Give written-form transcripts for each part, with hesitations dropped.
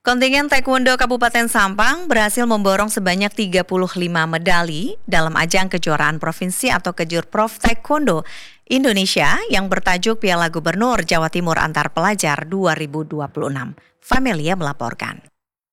Kontingen Taekwondo Kabupaten Sampang berhasil memborong sebanyak 35 medali dalam ajang kejuaraan provinsi atau Kejurprov Taekwondo Indonesia yang bertajuk Piala Gubernur Jawa Timur Antar Pelajar 2026. Familia melaporkan.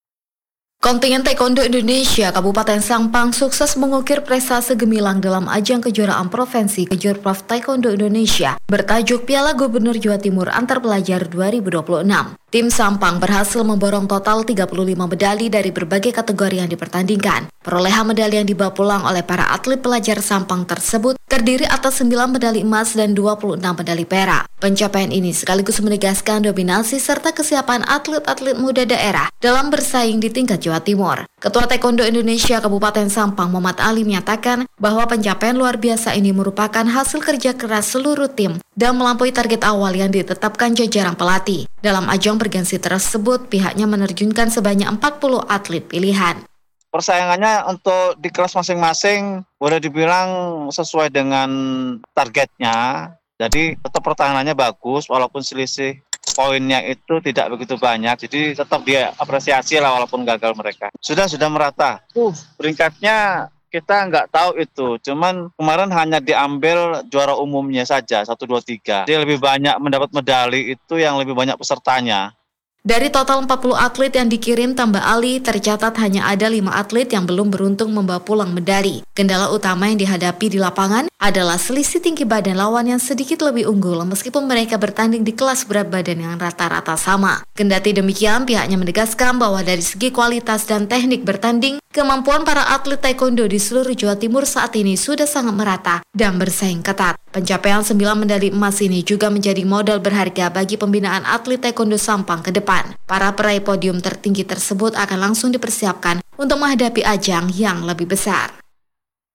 Kontingen Taekwondo Indonesia Kabupaten Sampang sukses mengukir prestasi gemilang dalam ajang kejuaraan provinsi Kejurprov Taekwondo Indonesia bertajuk Piala Gubernur Jawa Timur Antar Pelajar 2026. Tim Sampang berhasil memborong total 35 medali dari berbagai kategori yang dipertandingkan. Perolehan medali yang dibawa pulang oleh para atlet pelajar Sampang tersebut terdiri atas 9 medali emas dan 26 medali perak. Pencapaian ini sekaligus menegaskan dominasi serta kesiapan atlet-atlet muda daerah dalam bersaing di tingkat Jawa Timur. Ketua Taekwondo Indonesia Kabupaten Sampang Muhammad Ali menyatakan bahwa pencapaian luar biasa ini merupakan hasil kerja keras seluruh tim dan melampaui target awal yang ditetapkan jajaran pelatih. Dalam ajang bergensi tersebut, pihaknya menerjunkan sebanyak 40 atlet pilihan. Persaingannya untuk di kelas masing-masing boleh dibilang sesuai dengan targetnya. Jadi tetap pertahanannya bagus walaupun selisih poinnya itu tidak begitu banyak. Jadi tetap dia apresiasi lah walaupun gagal mereka. Sudah merata. Peringkatnya kita nggak tahu itu. Cuman kemarin hanya diambil juara umumnya saja 1, 2, 3. Dia lebih banyak mendapat medali itu yang lebih banyak pesertanya. Dari total 40 atlet yang dikirim, tambah Ali, tercatat hanya ada 5 atlet yang belum beruntung membawa pulang medali. Kendala utama yang dihadapi di lapangan adalah selisih tinggi badan lawan yang sedikit lebih unggul meskipun mereka bertanding di kelas berat badan yang rata-rata sama. Kendati demikian, pihaknya menegaskan bahwa dari segi kualitas dan teknik bertanding, kemampuan para atlet taekwondo di seluruh Jawa Timur saat ini sudah sangat merata dan bersaing ketat. Pencapaian 9 medali emas ini juga menjadi modal berharga bagi pembinaan atlet taekwondo Sampang ke depan. Para peraih podium tertinggi tersebut akan langsung dipersiapkan untuk menghadapi ajang yang lebih besar.